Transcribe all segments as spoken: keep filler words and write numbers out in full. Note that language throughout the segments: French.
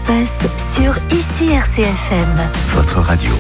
passe sur Ici R C F M. Votre radio.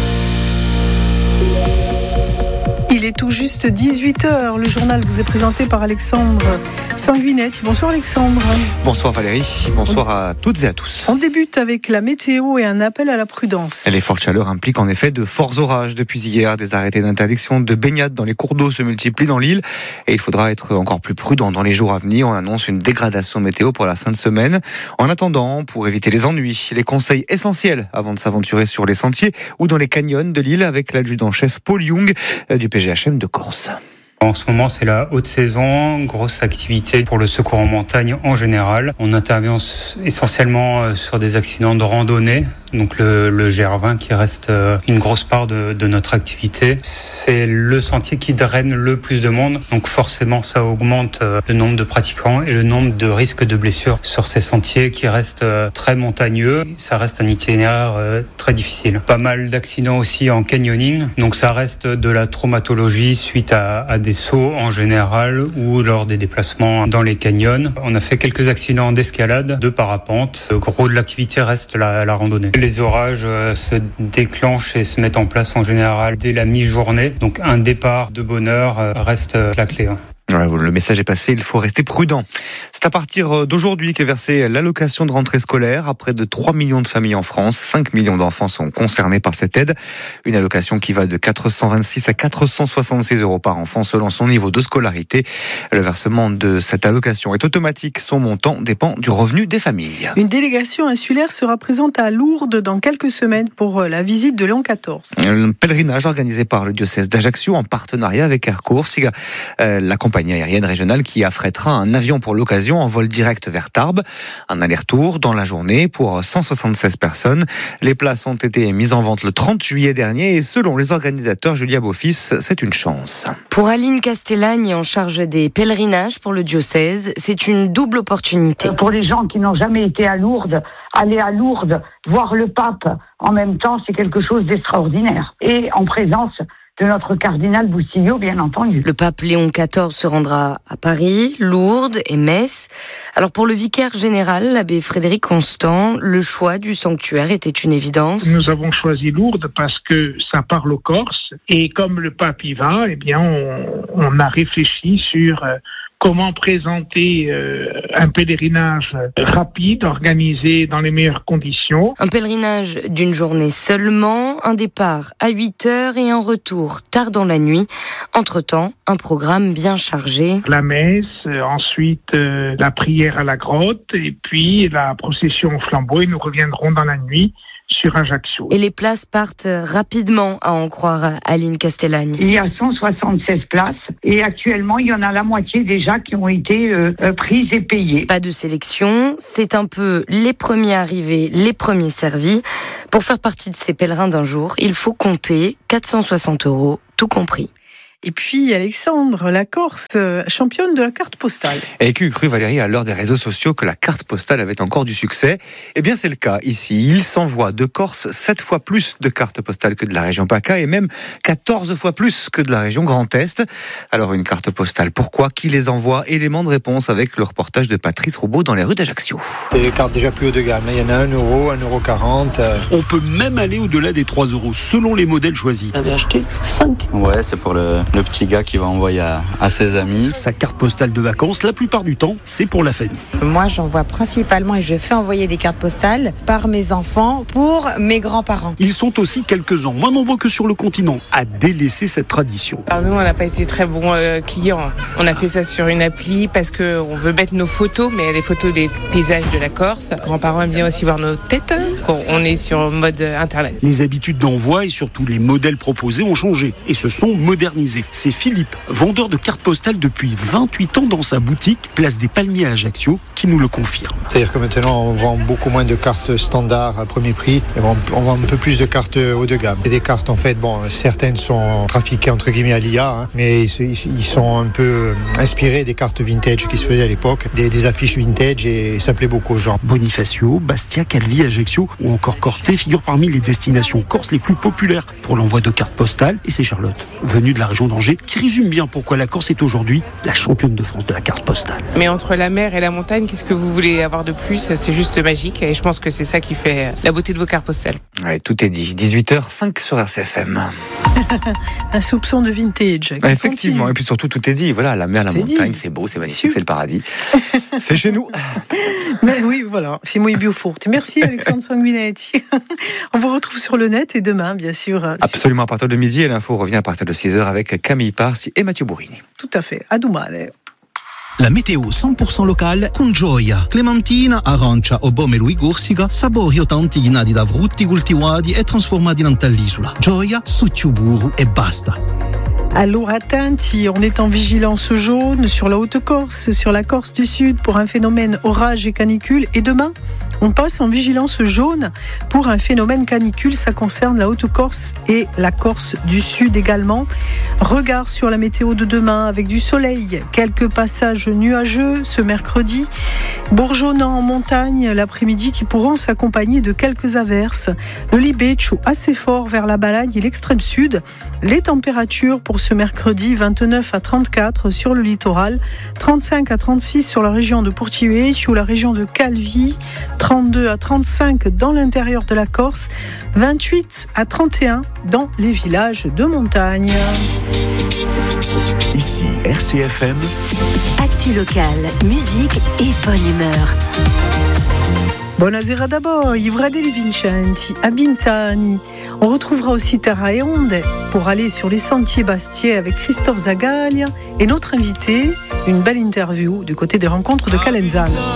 Il est tout juste dix-huit heures. Le journal vous est présenté par Alexandre Sanguinetti. Bonsoir Alexandre. Bonsoir Valérie. Bonsoir à toutes et à tous. On débute avec la météo et un appel à la prudence. Les fortes chaleurs impliquent en effet de forts orages depuis hier. Des arrêtés d'interdiction de baignade dans les cours d'eau se multiplient dans l'île et il faudra être encore plus prudent dans les jours à venir. On annonce une dégradation météo pour la fin de semaine. En attendant, pour éviter les ennuis, les conseils essentiels avant de s'aventurer sur les sentiers ou dans les canyons de l'île avec l'adjudant-chef Paul Young du P G H M de Corse. En ce moment, c'est la haute saison, grosse activité pour le secours en montagne en général. On intervient essentiellement sur des accidents de randonnée, donc le, le G R vingt qui reste une grosse part de, de notre activité. C'est le sentier qui draine le plus de monde, donc forcément ça augmente le nombre de pratiquants et le nombre de risques de blessures sur ces sentiers qui restent très montagneux. Ça reste un itinéraire très difficile. Pas mal d'accidents aussi en canyoning, donc ça reste de la traumatologie suite à, à des des sauts en général ou lors des déplacements dans les canyons. On a fait quelques accidents d'escalade, de parapente. Le gros de l'activité reste la, la randonnée. Les orages euh, se déclenchent et se mettent en place en général dès la mi-journée. Donc un départ de bonne heure euh, reste euh, la clé. Hein. Le message est passé, il faut rester prudent. C'est à partir d'aujourd'hui qu'est versée l'allocation de rentrée scolaire à près de trois millions de familles en France. cinq millions d'enfants sont concernés par cette aide. Une allocation qui va de quatre cent vingt-six à quatre cent soixante-six euros par enfant selon son niveau de scolarité. Le versement de cette allocation est automatique. Son montant dépend du revenu des familles. Une délégation insulaire sera présente à Lourdes dans quelques semaines pour la visite de Léon quatorze. Un pèlerinage organisé par le diocèse d'Ajaccio en partenariat avec Air Corse. La compagnie aérienne régionale qui affrètera un avion pour l'occasion en vol direct vers Tarbes. Un aller-retour dans la journée pour cent soixante-seize personnes. Les places ont été mises en vente le trente juillet dernier et selon les organisateurs, Julia Beaufils, c'est une chance. Pour Aline Castellane, en charge des pèlerinages pour le diocèse, c'est une double opportunité. Pour les gens qui n'ont jamais été à Lourdes, aller à Lourdes, voir le pape en même temps, c'est quelque chose d'extraordinaire. Et en présence de notre cardinal Boussillaud, bien entendu. Le pape Léon quatorze se rendra à Paris, Lourdes et Metz. Alors pour le vicaire général, l'abbé Frédéric Constant, le choix du sanctuaire était une évidence. Nous avons choisi Lourdes parce que ça parle aux Corses et comme le pape y va, eh bien on, on a réfléchi sur euh, comment présenter euh, un pèlerinage rapide, organisé dans les meilleures conditions. Un pèlerinage d'une journée seulement, un départ à huit heures et un retour tard dans la nuit. Entre-temps, un programme bien chargé. La messe, euh, ensuite euh, la prière à la grotte et puis la procession au flambeau et nous reviendrons dans la nuit sur Ajaccio. Et les places partent rapidement, à en croire Aline Castellane. Il y a cent soixante-seize places et actuellement, il y en a la moitié déjà qui ont été euh, prises et payées. Pas de sélection, c'est un peu les premiers arrivés, les premiers servis. Pour faire partie de ces pèlerins d'un jour, il faut compter quatre cent soixante euros, tout compris. Et puis Alexandre, la Corse, championne de la carte postale. Et qui eût cru Valérie à l'heure des réseaux sociaux que la carte postale avait encore du succès? Eh bien c'est le cas ici. Il s'envoie de Corse sept fois plus de cartes postales que de la région PACA et même quatorze fois plus que de la région Grand Est. Alors une carte postale, pourquoi? Qui les envoie? Élément de réponse avec le reportage de Patrice Roubaud dans les rues d'Ajaccio. C'est des cartes déjà plus haut de gamme. Il y en a un euro, un euro quarante. On peut même aller au-delà des trois euros selon les modèles choisis. Vous avez acheté cinq? Ouais, c'est pour le... le petit gars qui va envoyer à, à ses amis. Sa carte postale de vacances, la plupart du temps, c'est pour la famille. Moi, j'envoie principalement et je fais envoyer des cartes postales par mes enfants pour mes grands-parents. Ils sont aussi quelques-uns, moins nombreux que sur le continent, à délaisser cette tradition. Alors nous, on n'a pas été très bons euh, clients. On a fait ça sur une appli parce qu'on veut mettre nos photos, mais les photos des paysages de la Corse. Les grands-parents aiment bien aussi voir nos têtes. On est sur mode internet. Les habitudes d'envoi et surtout les modèles proposés ont changé et se sont modernisés. C'est Philippe, vendeur de cartes postales depuis vingt-huit ans dans sa boutique, place des Palmiers à Ajaccio, qui nous le confirme. C'est-à-dire que maintenant, on vend beaucoup moins de cartes standards à premier prix et on vend un peu plus de cartes haut de gamme. C'est des cartes, en fait, bon, certaines sont trafiquées entre guillemets à l'I A, hein, mais ils sont un peu inspirés des cartes vintage qui se faisaient à l'époque, des, des affiches vintage et ça plaît beaucoup aux gens. Bonifacio, Bastia, Calvi, Ajaccio ou encore Corté figurent parmi les destinations corses les plus populaires pour l'envoi de cartes postales et c'est Charlotte, venue de la région danger, qui résume bien pourquoi la Corse est aujourd'hui la championne de France de la carte postale. Mais entre la mer et la montagne, qu'est-ce que vous voulez avoir de plus ? C'est juste magique et je pense que c'est ça qui fait la beauté de vos cartes postales. Ouais, tout est dit. dix-huit heures cinq sur R C F M. Un soupçon de vintage. Ah, effectivement, continue. Et puis surtout tout est dit. Voilà, la mer, la c'est montagne, dit. C'est beau, c'est magnifique, c'est le paradis. C'est chez nous. Mais oui, voilà, c'est moi Biofourt. Merci Alexandre Sanguinetti. On vous retrouve sur le net et demain, bien sûr. Absolument, à partir de midi, et l'info revient à partir de six heures avec Camille Parsi et Mathieu Bourrini. Tout à fait, à domani. La météo cent pour cent locale con gioia. Clementina, arancia o pomelo e corsica, sapori o tanti ghinati da frutti coltivati e trasformati in all'isola. Gioia, succiuburu e basta. Allora attenti, on est en vigilance jaune sur la Haute-Corse, sur la Corse du Sud pour un phénomène orage et canicule. Et demain, on passe en vigilance jaune pour un phénomène canicule. Ça concerne la Haute-Corse et la Corse du Sud également. Regard sur la météo de demain avec du soleil, quelques passages nuageux ce mercredi, bourgeonnant en montagne l'après-midi qui pourront s'accompagner de quelques averses. Le libeccio assez fort vers la Balagne et l'extrême sud. Les températures pour ce mercredi, vingt-neuf à trente-quatre sur le littoral, trente-cinq à trente-six sur la région de Portivecchio ou la région de Calvi, trente-deux à trente-cinq dans l'intérieur de la Corse, vingt-huit à trente et un dans les villages de montagne. Ici R C F M. Actu locale, musique et bonne humeur. Buonasera d'abord, Ivradeli Vincenti, à Bintani. On retrouvera aussi Terra et Onde pour aller sur les sentiers bastiais avec Christophe Zagaglia et notre invité, une belle interview du côté des rencontres de Calenzano.